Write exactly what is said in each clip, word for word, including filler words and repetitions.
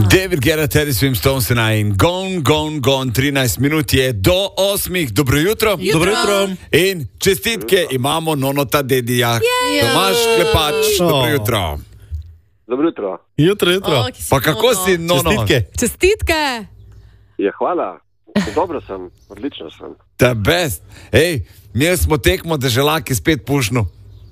David Guetta, Teddy Swim, Stones in Gone, Gone, Gone, trinajst minut je do osmih. Dobro jutro. Jutro. Dobro jutro. In čestitke imamo nonota dedija. Tomaž Klepač, oh. Dobro jutro. Dobro jutro. Jutro, jutro. O, Pa kako nono. si, nono? Čestitke. Čestitke. Ja, hvala. Dobro sem, odlično sem. The best. Ej, mi smo tekmo, da želaki spet pušnu.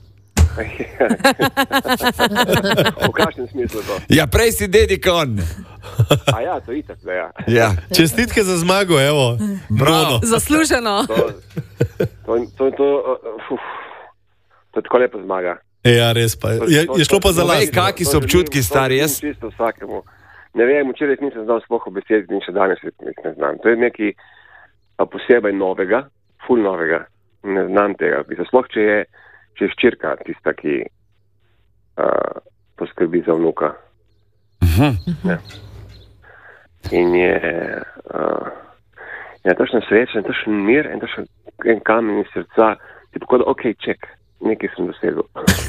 V kakšnem smislu to? Ja, prej si dedi kon. A ja, to itak, da ja. Ja. Čestitke za zmago, evo. Bravo. Zasluženo. To, to, to, to, uf, to je tako lepa zmaga. Ja, res pa. Je, je šlo pa za Povej, last. kaki so občutki, stari, jaz? Čisto vsakemu. Ne vem, včeraj nisem znal sploh obesediti in še danes ne znam. To je nekaj posebej novega, ful novega. Ne znam tega. Sploh, če je, če je ščirka tista, ki uh, poskrbi za vnuka. Uh-huh. In je uh, je točno srečen, točno mir, in točno en kamen iz srca. Tipo, kot da, ok, ček, nekaj sem dosegel.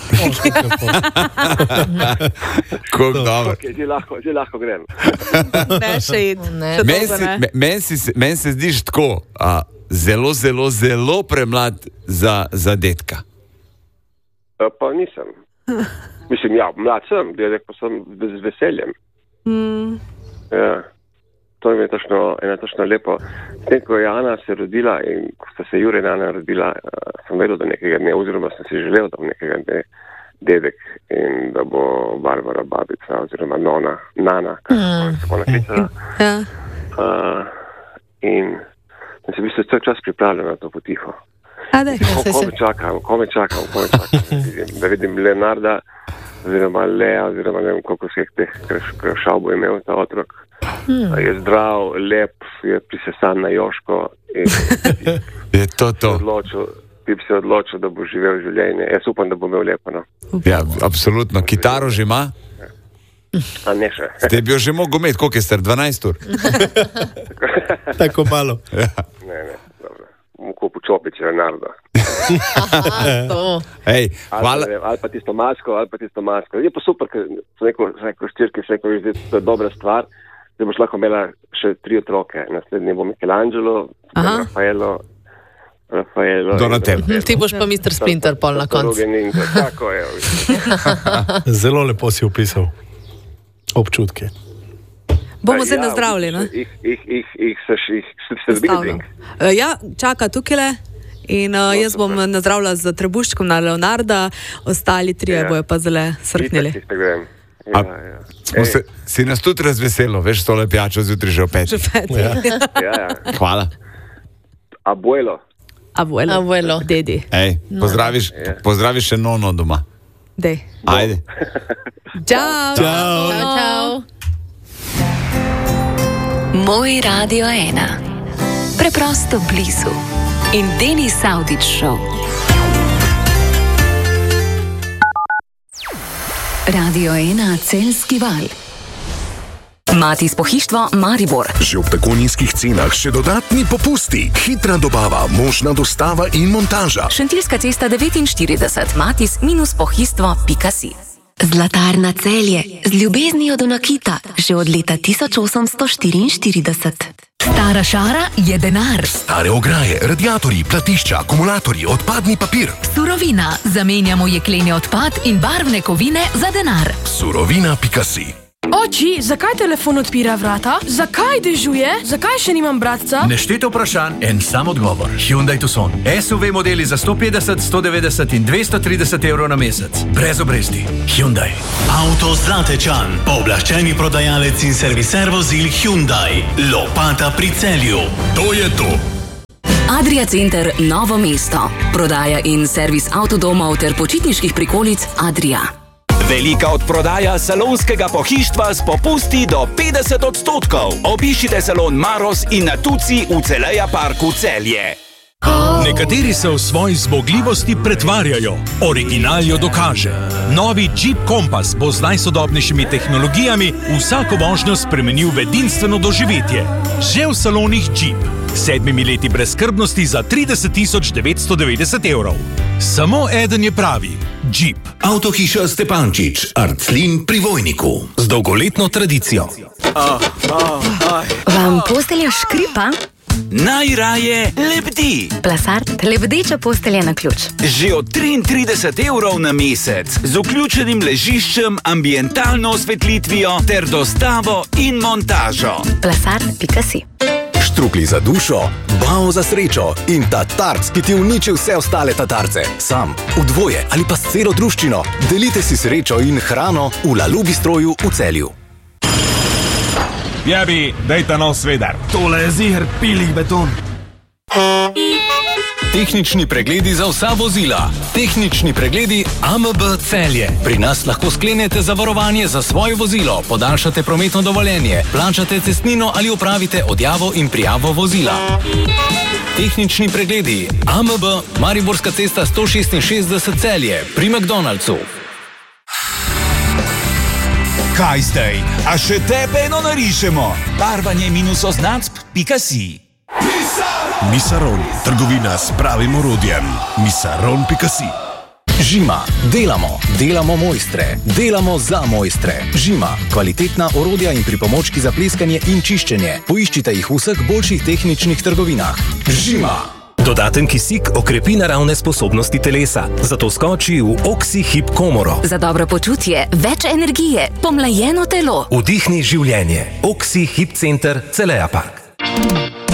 Kako dobro. Ok, že lahko, že lahko grem. Ne, še id. Meni se, men se, men se zdiš tako, a, zelo, zelo, zelo premlad za, za detka. Uh, pa nisem. Mislim, ja, mlad sem, dedek pa sem z veseljem. Mm. Ja. To je točno, ena točno lepo. S tem, ko je Ana se rodila in ko sta se Jure in Ana rodila, uh, sem vedel, da nekega dne, oziroma sem si želel, da nekega dne dedek in da bo Barbara babica oziroma nona, nana, kako se bo naklicala. Ja. Uh, in sem se v bistvu cel čas pripravljal na to potiho. A daj. Ko, ko me čakam, ko me čakam, ko me čakam, da vidim, da vidim Leonarda, oziroma Lea, oziroma ne vem, koliko vseh teh kršav bo imel ta otrok. Hmm. Je zdrav, lep, je prisesan na Joško in Je to to. odločil, bi se odločil, da bo živel življenje. Jaz upam, da bo imel lepo, no. Ja, absolutno. Kitaro že ima? A ne še. Ste bi jo že mogel imeti, koliko je star? dvanajst ur? Tako malo. Ja. Ne, ne, dobro. Mu kupu čopiče, Leonardo. To. Ej, hvala. Ali, ali pa tisto masko, ali pa tisto masko. Je pa super, ker so neko, neko štirke, se neko že to je dobra stvar, da boš lahko imela še tri otroke. Naslednji bo Michelangelo, Rafaelo, Rafaelo. Donatello. Ti boš pa mister Splinter pol na koncu. Tako je. Zelo lepo si opisal občutke. Bomo se nazdravili, ne? Ih, ih, ih, ih, ih, ste dobili drink? Ja, čaka tukaj. In uh, jaz bom nazdravila z trebuščkom na Leonarda, ostali trije Ja. bojo pa zelo srknili. Itak, itak grem. A, Ja, ja. smo se, si nas tudi razveselo, veš, tole pijačo zjutraj že opet. Že peti. Ja. Ja, ja. Hvala. Abuelo. Abuelo. Abuelo. Dedi. Ej, pozdraviš, pozdraviš še nono doma. Dej. Ajde. Čau. Čau. Čau, čau. Moj Radio ena. Preprosto blizu. In Denis Avdić Show. Radio ena Celjski val. Matiz pohištvo Maribor. Že ob tako nizkih cenah še dodatni popusti, hitra dobava, možna dostava in montaža. Šentilska cesta devetinštirideset, matiz minus pohištvo pika si. Zlatarna Celje, z ljubeznijo do nakita, že od leta tisoč osemsto štiriinštirideset. Stara šara je denar. Stare ograje, radiatorji, platišča, akumulatorji, odpadni papir. Surovina. Zamenjamo jekleni odpad in barvne kovine za denar. Surovina pika si. Oči, zakaj telefon odpira vrata? Zakaj dežuje? Zakaj še nimam bratca? Neštete vprašanj, en sam odgovor. Hyundai Tucson. S U V modeli za sto petdeset, sto devetdeset in dvesto trideset evrov na mesec. Brez obresti. Hyundai. Avto Zlatečan. Pooblaščeni prodajalec in serviser vozil Hyundai. Lopata pri Celju. To je to. Adria Center Novo mesto. Prodaja in servis avtodomov ter počitniških prikolic Adria. Velika odprodaja salonskega pohištva s popusti do petdeset odstotkov. Obiščite salon Maros in na Tuci v Celeja parku Celje. Nekateri se v svoji zmogljivosti pretvarjajo, original jo dokaže. Novi Jeep Compass bo z najsodobnejšimi tehnologijami vsako vožnjo spremenil v edinstveno doživetje. Že v salonih Jeep. Sedmimi leti brezskrbnosti za trideset tisoč devetsto devetdeset evrov. Samo eden je pravi. Jeep. Avtohiša Stepančič, Arclin pri Vojniku. Z dolgoletno tradicijo. Oh, oh, oh. Vam postelja škripa? Najraje lebdi. Plasart, lebdeča postelja na ključ. Že od triintrideset evrov na mesec, z vključenim ležiščem, ambientalno osvetlitvijo ter dostavo in montažo. Plasart pika si. Štrukli za dušo, bao za srečo in tatarc, ki ti uniči vse ostale tatarce. Sam, v dvoje ali pa s celo druščino. Delite si srečo in hrano v Lalu Bistroju v Celju. Jabi, daj ta nov svedar. Tole je ziher pilih beton. Tehnični pregledi za vsa vozila. Tehnični pregledi A M B Celje. Pri nas lahko sklenete zavarovanje za svoje vozilo, podaljšate prometno dovoljenje, plačate cestnino ali opravite odjavo in prijavo vozila. Tehnični pregledi A M B Mariborska cesta sto šestinšestdeset Celje pri McDonald'su. Kaj zdaj? A še tebe eno narišemo? Barvanje minus oznacb pika si. Misaron, trgovina s pravim orodjem. misaron pika si. Žima, delamo, delamo mojstre, delamo za mojstre. Žima, kvalitetna orodja in pripomočki za pleskanje in čiščenje. Poiščite jih v vseh boljših tehničnih trgovinah. Žima. Dodaten kisik okrepi naravne sposobnosti telesa, zato skoči v Oxy-Hip komoro. Za dobro počutje, več energije, pomlajeno telo. Vdihni življenje. Oxy-Hip center Celeja Park.